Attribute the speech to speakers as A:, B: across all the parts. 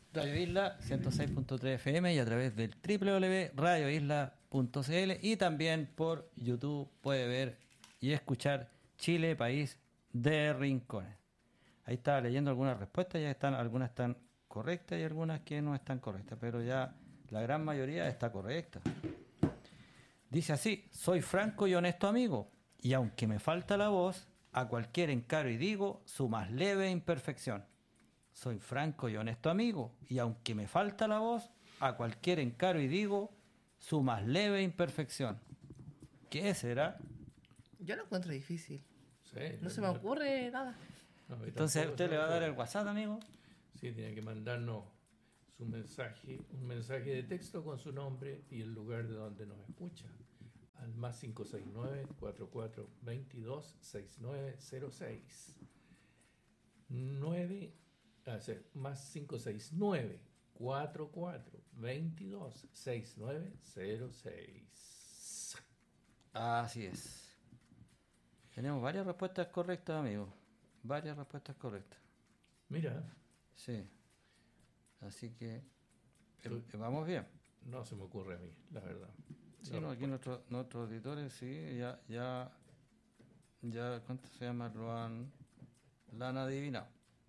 A: Radio Isla 106.3 FM y a través del www.radioisla.cl y también por YouTube puede ver y escuchar Chile, país de rincones. Ahí estaba leyendo algunas respuestas, ya están, algunas están correctas y algunas que no están correctas, pero ya la gran mayoría está correcta. Dice así: soy franco y honesto amigo, y aunque me falta la voz, a cualquier encaro y digo su más leve imperfección. Soy franco y honesto amigo, y aunque me falta la voz, a cualquier encaro y digo su más leve imperfección. ¿Qué será?
B: Yo lo encuentro difícil.
C: Sí,
B: No se me ocurre nada.
C: No, a mí
A: Entonces
C: tampoco
A: usted
C: se
A: le
C: me
A: va a dar el
C: ocurre.
A: WhatsApp, amigo.
C: Sí, tiene que mandarnos su mensaje, un mensaje de texto con su nombre y el lugar de donde nos escucha. Al más 569-4422-6906. 9, más 569-4422-6906.
A: Así es. Tenemos varias respuestas correctas, amigo. Varias respuestas correctas.
C: Mira,
A: Sí. Así que vamos bien.
C: no se me ocurre a mí, la verdad.
A: Sí, no, aquí nuestros auditores, sí, ya, ¿cuánto se llama? La han adivinado.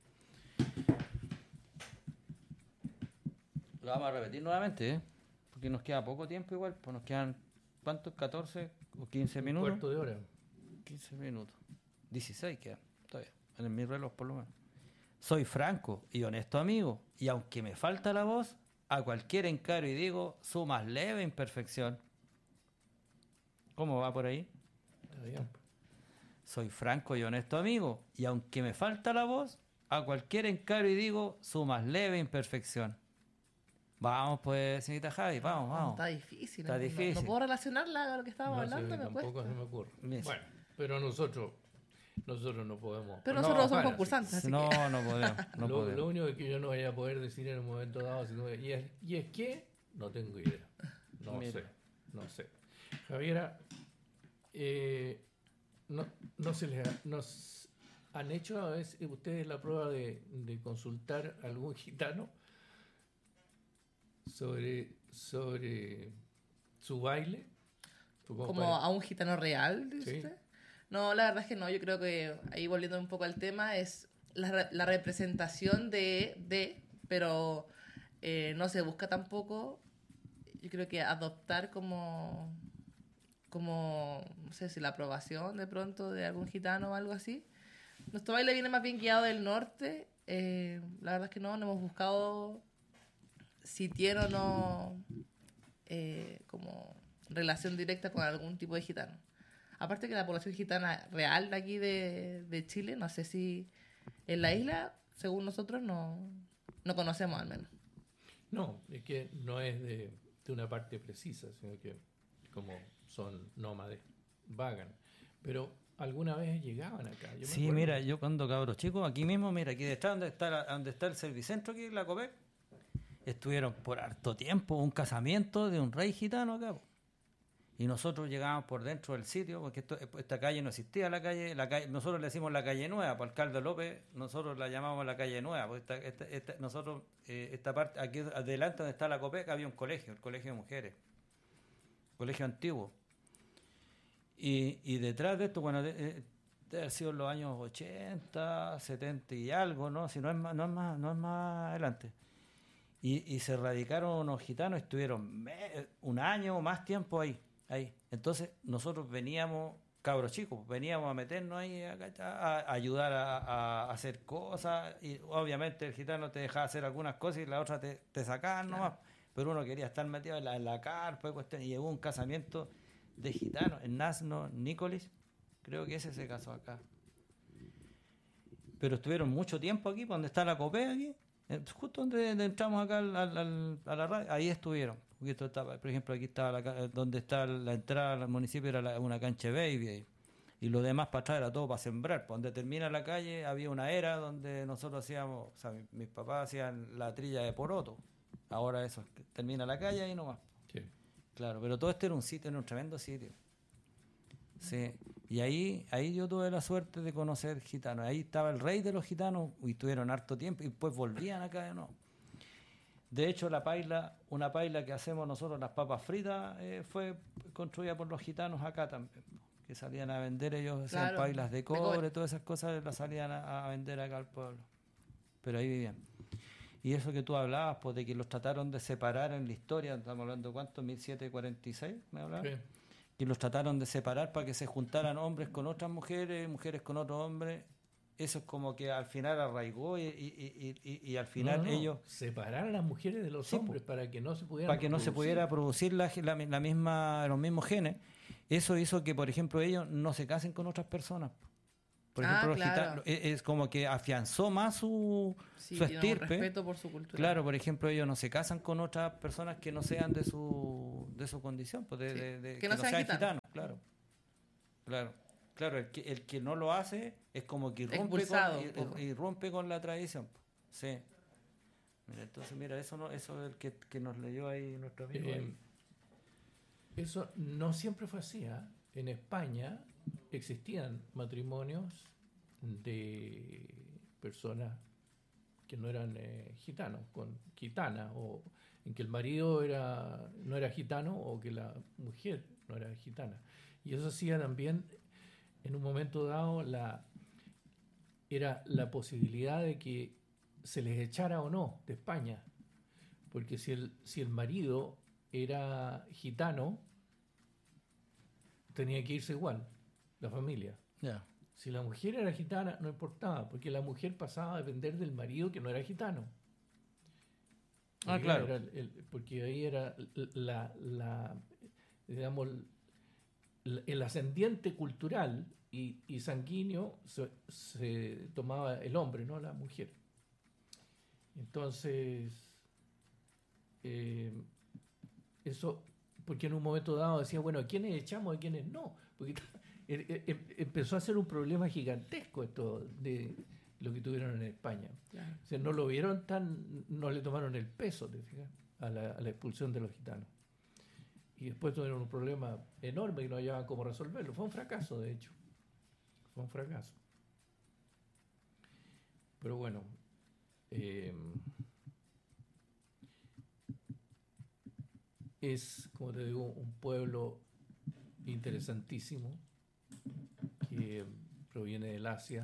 A: Lo vamos a repetir nuevamente, ¿eh? Porque nos queda poco tiempo igual, pues nos quedan, ¿cuántos? 14 o 15
C: Un
A: minutos.
C: cuarto de hora.
A: 15 minutos. 16 quedan, todavía, en mi reloj por lo menos. Soy franco y honesto amigo, y aunque me falta la voz, a cualquier encaro y digo su más leve imperfección. ¿Cómo va por ahí?
C: Está bien.
A: Soy franco y honesto amigo, y aunque me falta la voz, a cualquier encaro y digo su más leve imperfección. Vamos pues, señorita Javi, vamos.
B: Está difícil.
A: Está
B: No,
A: difícil.
B: no puedo relacionarla a lo que estábamos
C: No sé,
B: hablando, me
C: tampoco
B: cuesta.
C: se me ocurre.
A: Bien.
C: Bueno, pero nosotros no podemos.
B: Pero
A: No,
B: nosotros somos
C: bueno,
B: concursantes, así
A: No,
B: que...
A: no podemos. No
C: lo
A: podemos.
C: único es que yo no voy a poder decir en un momento dado, y es que no tengo idea.
A: Mira.
C: No sé. Javiera, no se les nos han hecho a veces ustedes la prueba de consultar a algún gitano sobre su baile.
B: Como a un gitano real, dice
C: Sí.
B: usted. No, la verdad es que no. Yo creo que ahí volviendo un poco al tema es la representación pero no se busca tampoco. Yo creo que adoptar como no sé si la aprobación de pronto de algún gitano o algo así. Nuestro baile viene más bien guiado del norte. La verdad es que no hemos buscado si tiene o no como relación directa con algún tipo de gitano. Aparte que la población gitana real de aquí de Chile, no sé si en la isla, según nosotros, no conocemos al menos.
C: No, es que no es de una parte precisa, sino que como son nómades, vagan. Pero alguna vez llegaban acá. Yo me
A: Sí,
C: acuerdo.
A: mira, yo cuando cabro chico, aquí mismo, mira, aquí detrás donde está el servicentro, aquí en la COPEC, estuvieron por harto tiempo un casamiento de un rey gitano acá. Po. Y nosotros llegábamos por dentro del sitio, porque esta calle no existía, la calle, nosotros le decimos la calle nueva, por Alcalde López, nosotros la llamamos la calle nueva, porque nosotros, esta parte, aquí adelante donde está la COPEC, había un colegio, el colegio de mujeres, colegio antiguo. Y detrás de esto, bueno, debe haber sido en los años 80, 70 y algo, ¿no? Si no es más adelante. Y se radicaron unos gitanos, estuvieron un año o más tiempo ahí. Entonces nosotros veníamos, cabros chicos, veníamos a meternos ahí a ayudar a hacer cosas, y obviamente el gitano te dejaba hacer algunas cosas y la otra te sacaban nomás, pero uno quería estar metido en la carpa y cuestión, y llegó un casamiento de gitanos en Nasno, Nicolis, creo que ese se casó acá. Pero estuvieron mucho tiempo aquí, donde está la copea aquí, justo donde entramos acá a la radio, ahí estuvieron. Porque esto estaba, por ejemplo, aquí estaba donde está la entrada al municipio, era una cancha de baby ahí. Y lo demás para atrás era todo para sembrar. Por donde termina la calle había una era donde nosotros hacíamos, o sea, mis papás hacían la trilla de poroto. Ahora eso, termina la calle y nomás.
C: Sí.
A: Claro, pero todo esto era un sitio, era un tremendo sitio. Sí, y ahí yo tuve la suerte de conocer gitanos. Ahí estaba el rey de los gitanos y estuvieron harto tiempo y después volvían acá de nuevo. De hecho, una paila que hacemos nosotros, las papas fritas, fue construida por los gitanos acá también, que salían a vender, ellos hacían
B: Claro,
A: pailas de
B: de cobre.
A: cobre, todas esas cosas las salían a vender acá al pueblo. Pero ahí vivían. Y eso que tú hablabas, pues de que los trataron de separar en la historia, estamos hablando, ¿cuánto? 1746, ¿me hablabas?
C: Sí.
A: Que los trataron de separar para que se juntaran hombres con otras mujeres, mujeres con otros hombres. Eso es como que al final arraigó y al final ellos...
C: Separar a las mujeres de los
A: Sí,
C: hombres para que no se pudieran
A: para que no se
C: reproducir.
A: pudiera producir la misma, los mismos genes. Eso hizo que, por ejemplo, ellos no se casen con otras personas. Por ejemplo, los
B: claro.
A: gitanos, es como que afianzó más su
B: Sí,
A: su
B: tienen un
A: estirpe.
B: respeto por su cultura.
A: Claro, por ejemplo, ellos no se casan con otras personas que no sean de su condición, pues
B: Sí.
A: que no sean
B: gitanos.
A: gitanos, claro, el que no lo hace es como que
B: Expulsado un poco.
A: rompe con la tradición. Sí. Mira, eso es el que nos leyó ahí nuestro amigo.
C: Eso no siempre fue así. En España existían matrimonios de personas que no eran gitanos, con gitana, o en que el marido no era gitano o que la mujer no era gitana. Y eso hacía también, en un momento dado, era la posibilidad de que se les echara o no de España. Porque si el marido era gitano, tenía que irse igual, la familia.
A: Ya.
C: Si la mujer era gitana, no importaba, porque la mujer pasaba a depender del marido que no era gitano.
A: Claro.
C: Porque ahí era digamos, el ascendiente cultural y sanguíneo se tomaba el hombre, no la mujer. Entonces, eso, porque en un momento dado decía, bueno, ¿a quiénes echamos y a quiénes no? Porque empezó a ser un problema gigantesco esto de lo que tuvieron en España.
B: Claro.
C: O sea, no le tomaron el peso, ¿te fijas? A la expulsión de los gitanos. Y después tuvieron un problema enorme y no hallaban cómo resolverlo. Fue un fracaso, de hecho. Fue un fracaso. Pero bueno, es, como te digo, un pueblo interesantísimo que proviene del Asia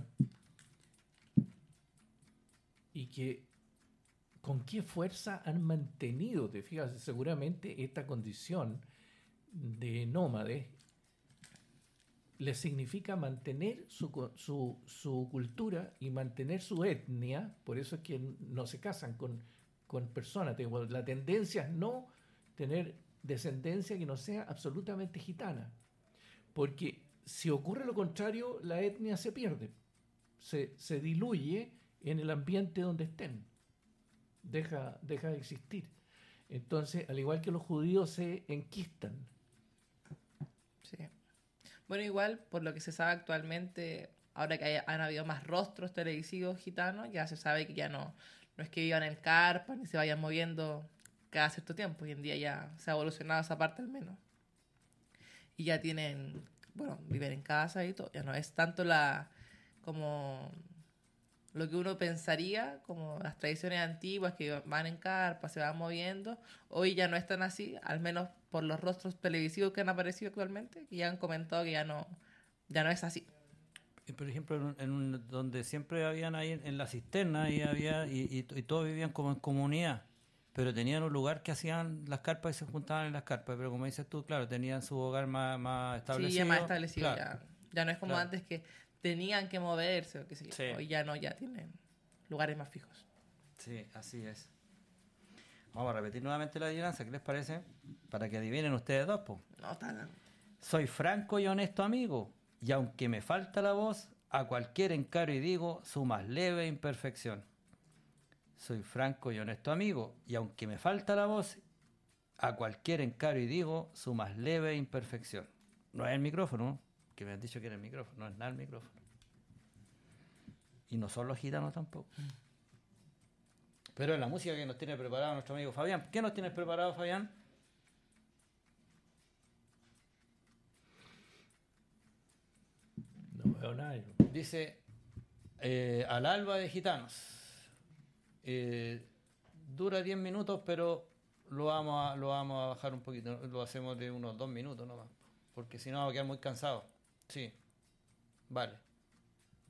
C: y que con qué fuerza han mantenido, te fijas, seguramente esta condición de nómades les significa mantener su cultura y mantener su etnia. Por eso es que no se casan con personas. La tendencia es no tener descendencia que no sea absolutamente gitana, porque si ocurre lo contrario, la etnia se pierde, se diluye en el ambiente donde estén, deja de existir. Entonces, al igual que los judíos, se enquistan.
B: Sí. Bueno, igual, por lo que se sabe actualmente, ahora que han habido más rostros televisivos gitanos, ya se sabe que ya no es que vivan en carpas ni se vayan moviendo cada cierto tiempo. Hoy en día ya se ha evolucionado esa parte al menos. Y ya tienen, bueno, viven en casa y todo. Ya no es tanto como lo que uno pensaría, como las tradiciones antiguas que van en carpa, se van moviendo. Hoy ya no es tan así, al menos por los rostros televisivos que han aparecido actualmente, que ya han comentado que ya no es así.
A: Por ejemplo, donde siempre habían ahí en la cisterna y todos vivían como en comunidad, pero tenían un lugar que hacían las carpas y se juntaban en las carpas, pero como dices tú, claro, tenían su hogar más establecido.
B: Sí, ya más establecido,
A: claro.
B: Ya no es como
A: Claro.
B: antes que tenían que moverse o qué sé yo.
A: Sí.
B: Hoy ya no, ya tienen lugares más fijos.
A: Sí, así es. Vamos a repetir nuevamente la adivinanza, ¿qué les parece? Para que adivinen ustedes dos, po.
B: No, está
A: Soy franco y honesto amigo, y aunque me falta la voz, a cualquier encaro y digo su más leve imperfección. Soy franco y honesto amigo, y aunque me falta la voz, a cualquier encaro y digo su más leve imperfección. No es el micrófono, ¿no? Que me han dicho que era el micrófono, no es nada el micrófono. Y no son los gitanos tampoco. Pero es la música que nos tiene preparado nuestro amigo Fabián. ¿Qué nos tienes preparado, Fabián?
C: No veo nada. Yo.
A: Dice, al alba de gitanos. dura 10 minutos, pero lo vamos a bajar un poquito. Lo hacemos de unos 2 minutos nomás. Porque si no, va a quedar muy cansado. Sí. Vale.